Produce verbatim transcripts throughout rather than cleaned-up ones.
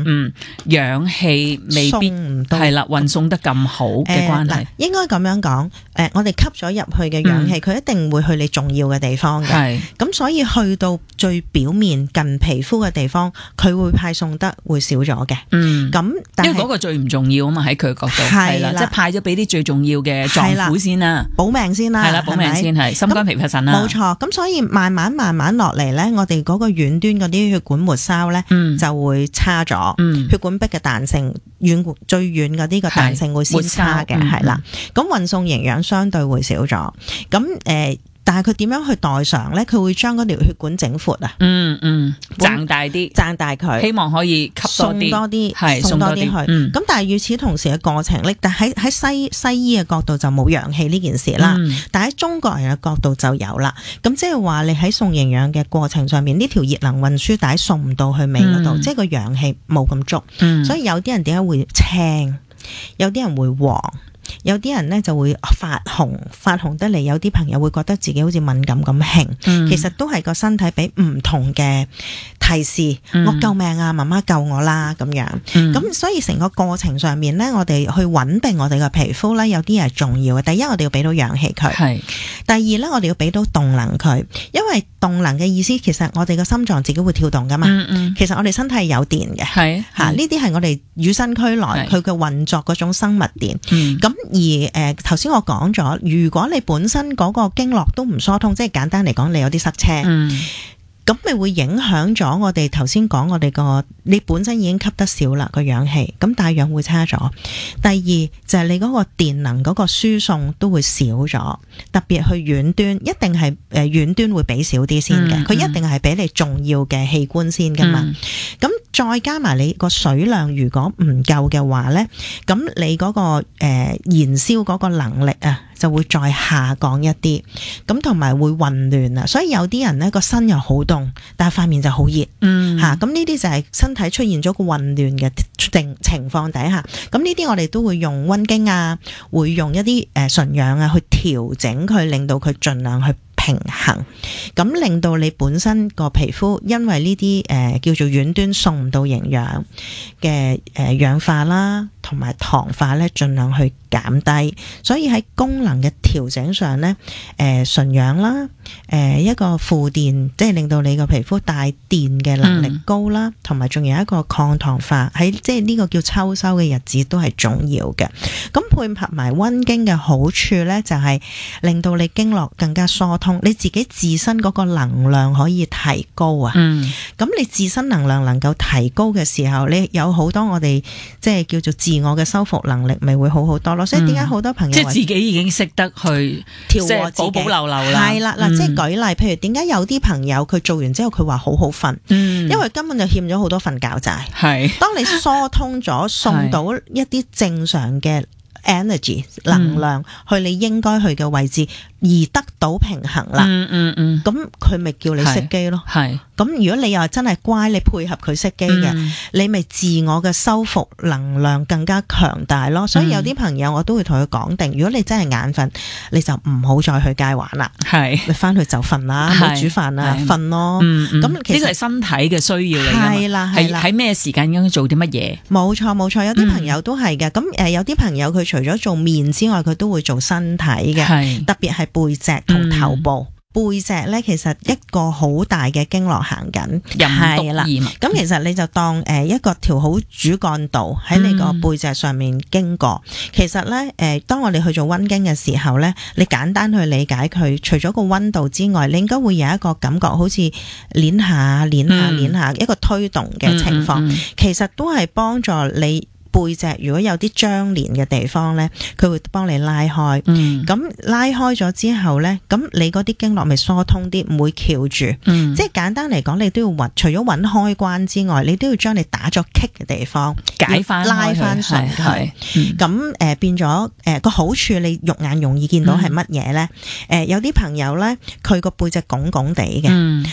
嗯氧氣未必係啦運送得咁好嘅關係。呃、 應該咁樣講，誒、呃、我哋吸咗入去嘅氧氣，佢、嗯、一定會去你重要嘅地方嘅。係咁，所以去到最表面近皮膚嘅地方，佢會派送得會少咗嘅。嗯，咁因為嗰個最唔重要啊嘛，喺佢角度係啦，即係派咗俾啲最重要嘅臟腑先啦， 保命先啦， 係啦，保命先係心肝脾肺腎啦。 冇錯，咁所以慢慢慢慢落嚟咧，我哋嗰個遠端嗰啲血管末梢咧、嗯，就會差咗、嗯，血管壁嘅彈性遠最遠嗰啲個彈性會先差嘅，係啦。咁、嗯、運送營養相對會少咗，咁誒。呃但係佢點樣去代償咧？佢會將嗰條血管整闊啊！嗯嗯， 撐大啲， 撐大佢， 希望可以吸多啲， 送多啲， 係送多啲去。咁、 嗯、 但係與此同時嘅過程咧，但喺喺西西醫嘅角度就冇氧氣呢件事啦。嗯、但係喺中國人嘅角度就有啦。咁即係話你喺送營養嘅過程上面，呢條熱能運輸帶送唔到去尾嗰度，即係個氧氣冇咁足、嗯。所以有啲人點解會青？有啲人會黃。有啲人咧就會發紅，發紅得嚟，有啲朋友會覺得自己好似敏感咁興、嗯，其實都係個身體俾唔同嘅提示、嗯，我救命啊，媽媽救我啦咁樣。咁、嗯、所以成個過程上面咧，我哋去穩定我哋嘅皮膚咧，有啲係重要嘅。第一，我哋要俾到氧氣佢；係第二咧，我哋要俾到動能佢。因為動能嘅意思，其實我哋個心臟自己會跳動噶嘛、嗯嗯。其實我哋身體係有電嘅，係吓呢啲係我哋與生俱來佢嘅運作嗰種生物電。咁、嗯而誒頭先我講咗，如果你本身嗰個經絡都唔疏通，即係簡單嚟講，你有啲塞車，咁、嗯、咪會影響咗我哋頭先講我哋個，你本身已經吸得少啦個氧氣，咁帶氧會差咗。第二就係、是、你嗰個電能嗰個輸送都會少咗，特別去遠端，一定係誒遠端會俾少啲先嘅，佢、嗯嗯、一定係俾你重要嘅器官先噶嘛。咁、嗯、再加埋你個水量如果唔夠嘅話咧，咁你嗰、嗰個誒、呃、燃燒嗰個能力啊就會再下降一啲，咁同埋會混亂啊。所以有啲人咧個身又好凍，但係塊面就好熱，嗯吓，咁呢啲就係身體出現咗個混亂嘅情情況底下，咁呢啲我哋都會用溫經啊，會用一啲誒純氧啊去調整佢，令到佢盡量去平衡，咁令到你本身個皮膚因為呢啲誒叫做遠端送唔到營養嘅誒氧化啦，同埋糖化咧，盡量去減低。所以喺功能嘅調整上咧，誒純氧啦，誒、呃、一個負電，即係令到你個皮膚帶電嘅能力高啦，同埋仲有一個抗糖化，喺即係呢個叫秋收嘅日子都係重要嘅。咁配合埋溫經嘅好處咧，就係、是、令到你經絡更加疏通。你自己自身嗰個能量可以提高啊，咁、嗯、你自身能量能夠提高嘅時候，你有好多我哋即係叫做自我嘅修復能力，咪會好好多咯。所以點解好多朋友、嗯、即係自己已經識得去調和自己，保保留留啦，係啦嗱，即係舉例，譬如點解有啲朋友佢做完之後佢話好好瞓，嗯，因為根本就欠咗好多瞓覺債，係當你疏通咗，送到一啲正常嘅 energy 能量去你應該去嘅位置，而得到平衡啦。嗯嗯嗯，咁佢咪叫你熄機咯。係，咁如果你又真係乖，你配合佢熄機嘅，嗯，你咪自我嘅修復能量更加強大咯。所以有啲朋友我都會同佢講定，如果你真係眼瞓，你就唔好再去街玩啦。係，你翻去就瞓啦，唔好煮飯啦，瞓咯。嗯嗯，咁其實呢個係身體嘅需要嚟㗎嘛。係啦係啦，喺咩時間應該做啲乜嘢？冇錯冇錯，有啲朋友都係嘅。咁、嗯、誒有啲朋友佢除咗做面之外，佢都會做身體嘅，特別係背脊同頭部。嗯、背脊咧，其實一個好大嘅經絡行緊，係啦。咁其實你就當誒一個條好主幹道喺你個背脊上面經過。嗯、其實咧，誒當我哋去做溫經嘅時候咧，你簡單去理解佢，除咗個溫度之外，你應該會有一個感覺，好似捻下捻下捻下一個推動嘅情況，嗯嗯嗯，其實都係幫助你。背脊如果有啲張連嘅地方咧，佢會幫你拉開。嗯，咁拉開咗之後咧，咁你嗰啲經絡咪疏通啲，唔會翹住。嗯，即係簡單嚟講，你都要揾，除咗揾開關之外，你都要將你打咗棘嘅地方解翻、拉翻上去。咁誒、呃、變咗誒個好處，你肉眼容易見到係乜嘢咧？誒、嗯呃、有啲朋友咧，佢個背脊拱拱地嘅。嗯，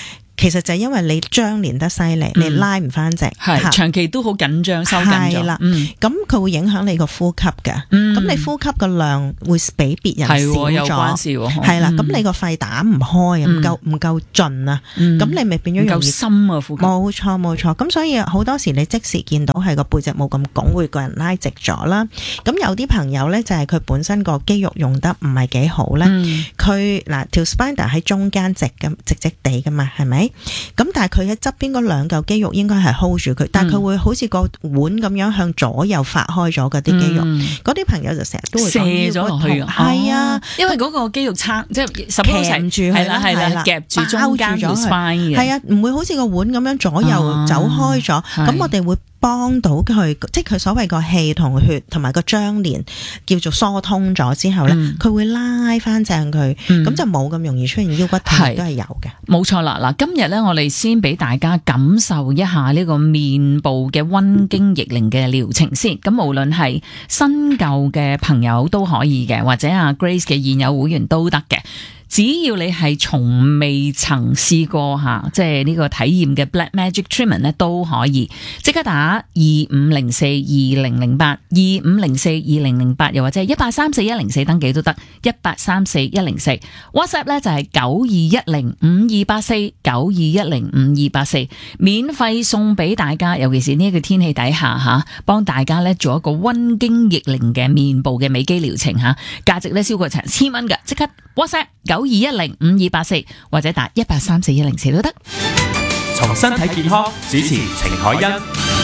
其實就係因為你張連得犀利，你拉唔翻直， 係長期都好緊張收緊咗。係啦， 咁佢會影響你個呼吸嘅。咁你呼吸嘅量會比別人少咗， 有關事喎。 係啦，咁你個肺打唔開，唔夠唔夠盡啊。咁你咪變咗容易深啊呼吸。 冇錯冇錯。咁所以好多時你即時見到係個背脊冇咁拱，會個人拉直咗啦。咁有啲朋友咧就係佢本身個肌肉用得唔係幾好咧。佢嗱條 spine 喺中間直咁直直地噶嘛，係咪？咁但係佢喺側邊嗰兩嚿肌肉應該係 hold 住佢，但係佢會好似個碗咁樣向左右發開咗嗰啲肌肉，嗰啲朋友就成日都會射咗落去。 係啊， 因為嗰個肌肉撐即係夾住係啦係啦，夾住中間條 spine 嘅。 係啊，唔會好似個碗咁樣左右走開咗。咁我哋會幫到佢，即係佢所謂個氣同血同埋個張連叫做疏通咗之後咧，佢會拉翻正佢，咁就冇咁容易出現腰骨痛，都係有嘅。 冇錯啦，嗱，今日咧我哋先俾大家感受一下呢個面部嘅溫經逆齡嘅療程先。咁無論係新舊嘅朋友都可以嘅，或者阿 Grace 嘅現有會員都得嘅。只要你係從未曾試過吓，即係呢個體驗嘅 Black Magic Treatment 咧，都可以即刻打二五零四二零零八二五零四二零零八，又或者係一八三四一零四登記都得，一八三四一零四 WhatsApp 咧就係九二一零五二八四九二一零五二八四，免費送俾大家，尤其是呢個天氣底下吓，幫大家咧做一個溫經逆齡嘅面部嘅美肌療程吓，價值咧超過成千蚊嘅，即刻 WhatsApp 九二一零五二八四或者打一八三四一零四都得。 從身體健康主持程海欣，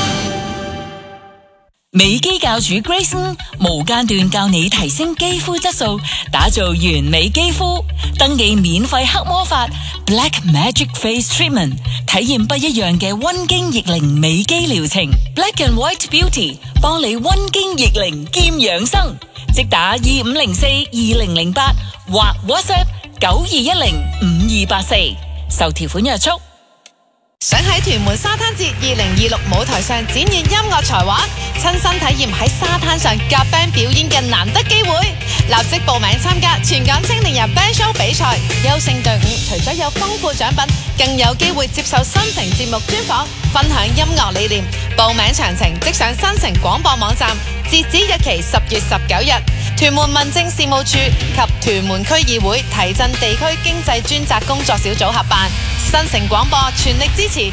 美肌教主 Grace 無間斷教你提升肌膚質素，打造完美肌膚。登記免費黑魔法 Black Magic Face Treatment， 體驗不一樣嘅溫經逆齡美肌療程。Black and White Beauty 幫你溫經逆齡兼養生，即打二五零四二零零八或 WhatsApp 九二一零五二八四，受條款約束。 想喺屯門沙灘節二零二六舞台上展現音樂才華，親身體驗喺沙灘上夾 band 表演嘅難得機會，立即報名參加全港青年人 band show 比賽。優勝隊伍除咗有豐富獎品，更有機會接受新城節目專訪，分享音樂理念。報名詳情即上新城廣播網站，截止日期十月十九日。屯門民政事務處及屯門區議會提振地區經濟專責工作小組合辦，新城廣播全力支持。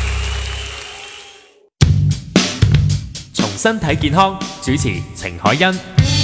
從身體健康主持程海欣。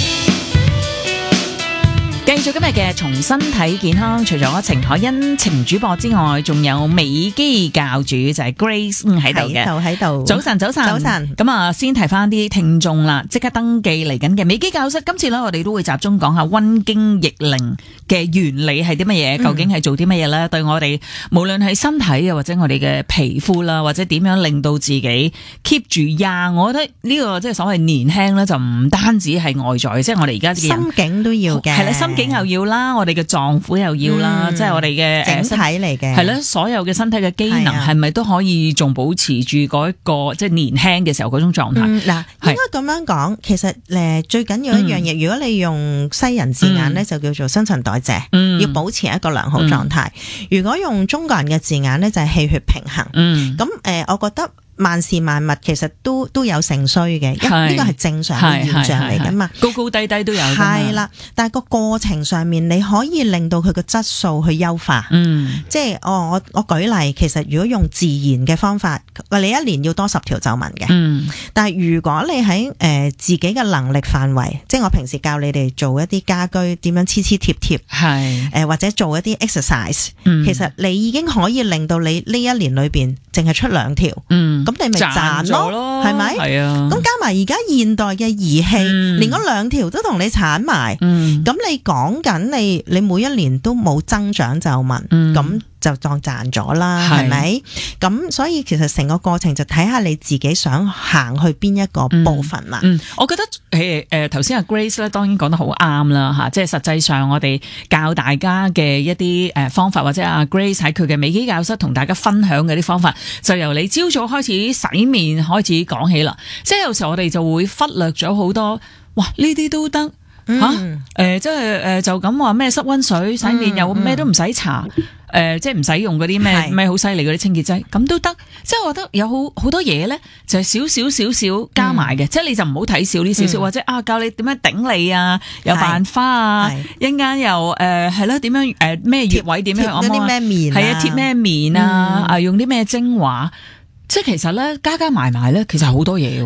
繼續今日嘅從身體健康，除咗程海欣程主播之外，仲有美肌教主就係 Grace 喺度嘅， 喺度喺度。 早晨早晨早晨，咁啊先提翻啲聽眾啦，即刻登記嚟緊嘅美肌教室。今次咧我哋都會集中講下溫經逆齡嘅原理係啲乜嘢，究竟係做啲乜嘢咧？對我哋無論係身體啊，或者我哋嘅皮膚啦，或者點樣令到自己 keep 住呀？我覺得呢個即係所謂年輕咧，就唔單止係外在，即係我哋而家啲人心境都要嘅， 係啦，心境又要啦，我哋嘅臟腑又要啦，嗯、即係我哋嘅整體嚟嘅， 係咧，所有嘅身體嘅機能係咪都可以仲保持住嗰一個即係年輕嘅時候嗰種狀態？嗱、 嗯，應該咁樣講，其實誒最緊要一樣嘢，嗯、如果你用西人字眼咧，嗯、就叫做新陳代謝，嗯、要保持一個良好狀態。嗯、如果用中國人嘅字眼咧，就係氣血平衡。嗯，咁誒、呃，我覺得。萬事萬物其實都都有盛衰嘅，呢個係正常嘅現象嚟噶嘛， 高高低低都有。 係啦，但係個過程上面你可以令到佢個質素去優化。嗯，即係哦，我我舉例，其實如果用自然嘅方法，你一年要多十條皺紋嘅。嗯，但係如果你喺誒、呃、自己嘅能力範圍，即係我平時教你哋做一啲家居點樣黐黐貼貼，係誒、呃、或者做一啲 exercise，嗯、其實你已經可以令到你呢一年裏邊淨係出兩條。嗯。咁你咪賺咯，係咪？係啊。咁加埋而家現代嘅儀器，嗯、連嗰兩條都同你鏟埋。咁、嗯、你講緊你你每一年都冇增長皺紋，咁、嗯、就當賺咗啦，係咪？咁所以其實成個過程就睇下你自己想行去邊一個部分啦、 嗯嗯。我覺得誒誒頭先阿 Grace 咧，當然講得好啱啦嚇，即係實際上我哋教大家嘅一啲誒方法，或者阿 Grace 喺佢嘅美肌教室同大家分享嘅啲方法，就由你朝早開始洗面開始講起啦。即係有時候我哋就會忽略咗好多，哇呢啲都得。 吓，誒、呃，即係誒，就咁話咩濕溫水洗面又咩都唔使搽，誒、呃，即係唔使用嗰啲咩咩好犀利嗰啲清潔劑，咁都得。即係我覺得有好好多嘢咧，就係少少少少加埋嘅，即係你就唔好睇少呢少少，或者啊教你點樣頂脷啊，又扮花啊，一陣間又誒係咯，點樣誒咩穴位點樣按摩， 咩面係啊貼咩面啊，啊用啲咩精華，即係其實咧加加埋埋咧，其實好多嘢。